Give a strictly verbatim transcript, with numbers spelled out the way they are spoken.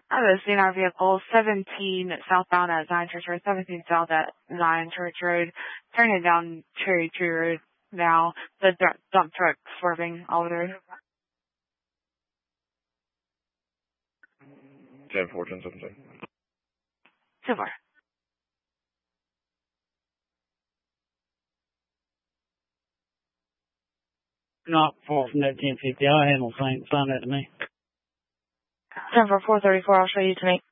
I have seen our vehicle seventeen southbound at nine Church Road, seventeen south at nine Church Road, turning down Cherry Tree Road now. The dump truck swerving all the road. ten four, ten seventeen. So far. Not far from that ten fifty. I'll handle the same. Sign that to me. ten for four thirty-four. I'll show you tonight.